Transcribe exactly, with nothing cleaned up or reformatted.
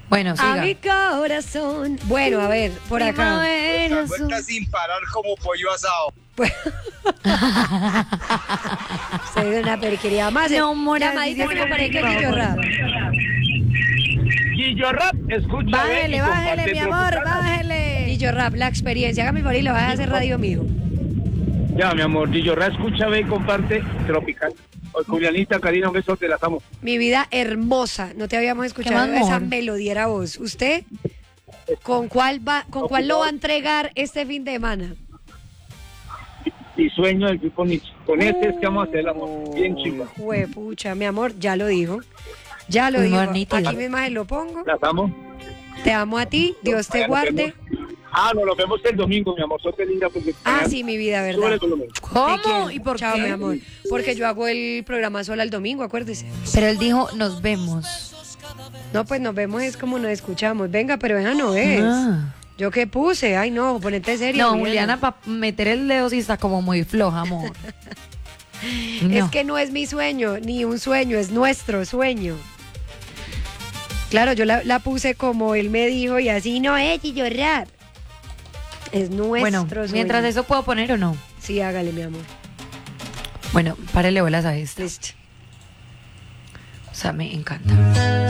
Bueno, siga. A mi corazón. Bueno, a ver, por acá. Vuelta sin parar como pollo asado. Se ve una periquería más. No, Mora, Llamadita dice que me parezca que Guillo Rap. Guillo Rap, escucha. Bájele, bájele, mi amor, bájele. Guillo Rap, la experiencia. Hágame el favor y lo vas a hacer radio mío. Ya, mi amor, Guillo Rap, escucha, ve y comparte Tropical. Hoy, Julianita, Karina, un beso, te las amo. Mi vida hermosa. No te habíamos escuchado Qué amor. esa melodía voz. ¿Usted con cuál va, con cuál lo va a entregar este fin de semana? Y sueño del grupo Nietzsche. Con este es que vamos a hacer el amor. Bien chido. Juepucha, mi amor, ya lo dijo. Ya lo Muy dijo. bonito. Aquí mismo se lo pongo. Las amo. Te amo a ti. Dios te Nos guarde. vemos. Ah, no, nos vemos el domingo, mi amor. Soy linda porque... Ah, sí, mi vida, Súbele ¿verdad? con lo mismo. Te ¿Cómo? quiero. ¿Y por Chao, qué? mi amor. Porque yo hago el programa sola el domingo, acuérdese. Pero él dijo, nos vemos. No, pues nos vemos, es como nos escuchamos. Venga, pero esa no es. Ah. ¿Yo qué puse? Ay, no, ponete serio. No, Juliana, para meter el dedo sí está como muy floja, amor. No. Es que no es mi sueño, ni un sueño, es nuestro sueño. Claro, yo la, la puse como él me dijo y así no es, Guillo Rap. Es nuestro Bueno, sueño. mientras eso puedo poner o no. Sí, hágale, mi amor. Bueno, párele bolas a esto. Listo. O sea, me encanta.